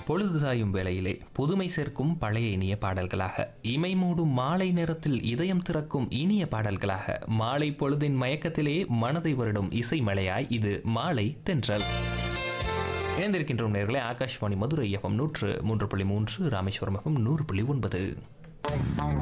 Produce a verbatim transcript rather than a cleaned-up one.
பொழுது சாயும் வேளையிலே புதுமை சேர்க்கும் பழைய இனிய பாடல்களாக, இமை மூடும் மாலை நேரத்தில் இதயம் திறக்கும் இனிய பாடல்களாக, மாலை பொழுதின் மயக்கத்திலே மனதை வருடும் இசை மழையாய் இது மாலை தென்றல். இணைந்திருக்கின்றோம் நேயர்களே. ஆகாஷ்வாணி மதுரை எஃப்எம் நூற்று மூன்று புள்ளி மூன்று, ராமேஸ்வரம் எஃப்எம் நூறு புள்ளி ஒன்பது.